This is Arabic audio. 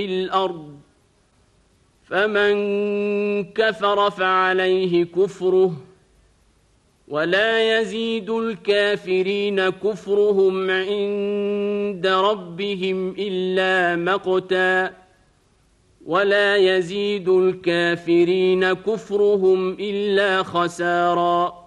الأرض فمن كفر فعليه كفره ولا يزيد الكافرين كفرهم عند ربهم إلا مقتا ولا يزيد الكافرين كفرهم إلا خسارا